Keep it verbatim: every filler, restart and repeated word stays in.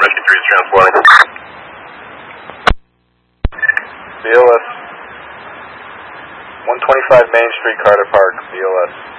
Rescue three is transporting. B O S. one twenty-five Main Street, Carter Park, B O S.